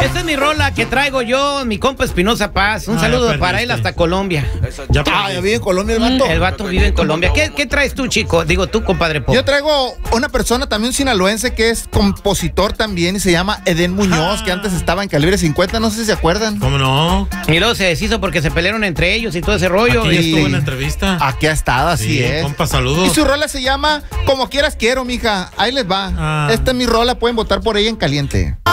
Esta es mi rola que traigo yo, mi compa Espinosa Paz. Un saludo para él hasta Colombia. Ya vive en Colombia el vato. El vato vive en Colombia. ¿Qué traes tú, chico? Digo tú, compadre Pop. Yo traigo una persona también sinaloense que es compositor también y se llama Edén Muñoz, que antes estaba en Calibre 50, no sé si se acuerdan. ¿Cómo no? Y luego se deshizo porque se pelearon entre ellos y todo ese rollo. Aquí y estuvo en la entrevista. Aquí ha estado, así Sí, es. compa, saludos. Y su rola se llama Como Quieras Quiero, mija. Ahí les va. Esta es mi rola, pueden votar por ella en caliente.